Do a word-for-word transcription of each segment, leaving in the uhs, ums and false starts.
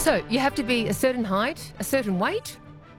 So you have to be a certain height, a certain weight?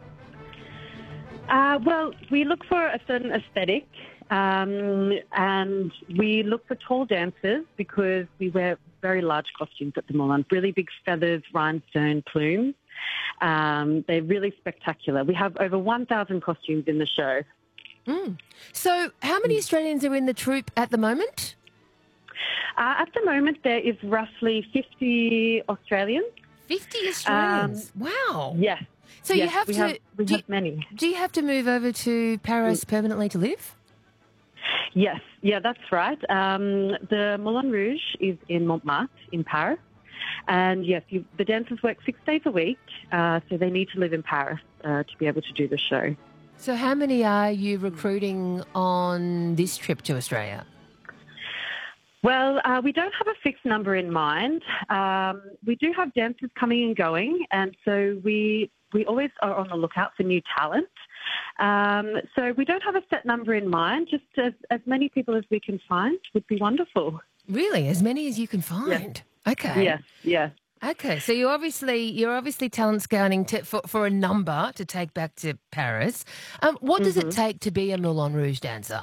Uh, well, we look for a certain aesthetic, um, and we look for tall dancers because we wear very large costumes at the Moulin, really big feathers, rhinestone plumes. Um, they're really spectacular. We have over one thousand costumes in the show. Mm. So how many Australians are in the troupe at the moment? Uh, at the moment, there is roughly fifty Australians. fifty Australians? Um, wow. Yes. So yes, you have we to... Have, we do, have many. do you have to move over to Paris permanently to live? Yes, yeah, that's right. Um, the Moulin Rouge is in Montmartre in Paris. And yes, you, the dancers work six days a week, uh, so they need to live in Paris uh, to be able to do the show. So how many are you recruiting on this trip to Australia? Well, uh, we don't have a fixed number in mind. Um, we do have dancers coming and going, and so we we always are on the lookout for new talent. Um, so we don't have a set number in mind. Just as, as many people as we can find would be wonderful. Really? As many as you can find? Yes. Okay. Yes, yes. Okay, so you're obviously you're obviously talent scouting to, for for a number to take back to Paris. Um, what does Mm-hmm. it take to be a Moulin Rouge dancer?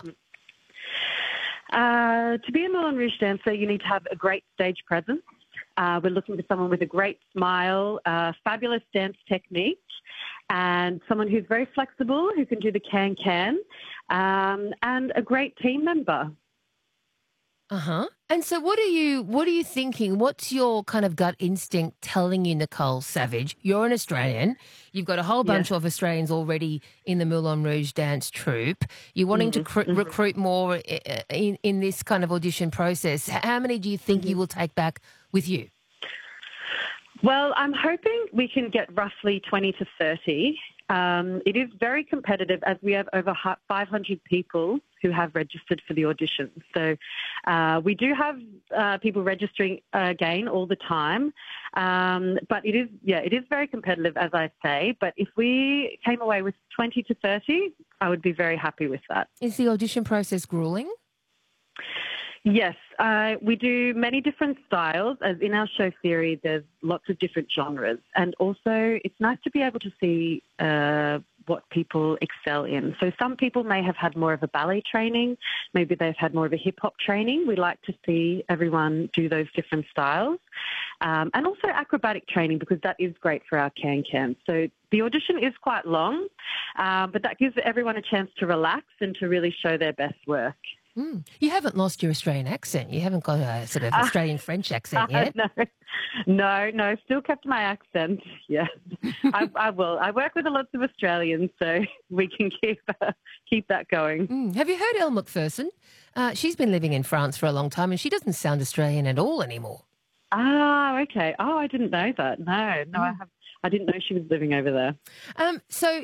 Uh, to be a Moulin Rouge dancer, you need to have a great stage presence. Uh, we're looking for someone with a great smile, uh, fabulous dance technique, and someone who's very flexible, who can do the can-can, um, and a great team member. Uh-huh. And so what are you what are you thinking? What's your kind of gut instinct telling you, Nicole Savage? You're an Australian. You've got a whole bunch Yes. of Australians already in the Moulin Rouge dance troupe. You're wanting Mm-hmm. to cr- Mm-hmm. recruit more i- in, in this kind of audition process. How many do you think Mm-hmm. you will take back with you? Well, I'm hoping we can get roughly twenty to thirty. Um, it is very competitive as we have over five hundred people who have registered for the auditions. So uh, we do have uh, people registering again all the time. Um, but it is, yeah, it is very competitive, as I say. But if we came away with twenty to thirty, I would be very happy with that. Is the audition process grueling? Yes, uh, we do many different styles. As in our show theory, there's lots of different genres. And also, it's nice to be able to see uh, what people excel in. So some people may have had more of a ballet training. Maybe they've had more of a hip-hop training. We like to see everyone do those different styles. Um, and also acrobatic training, because that is great for our can-can. So the audition is quite long, um, but that gives everyone a chance to relax and to really show their best work. Mm. You haven't lost your Australian accent. You haven't got a sort of Australian French accent yet. no, no, no, still kept my accent. Yeah, I, I will. I work with a lot of Australians, so we can keep uh, keep that going. Mm. Have you heard Elle Macpherson? Uh, she's been living in France for a long time and she doesn't sound Australian at all anymore. Ah, okay. Oh, I didn't know that. No, no, Mm. I have. I didn't know she was living over there. Um, so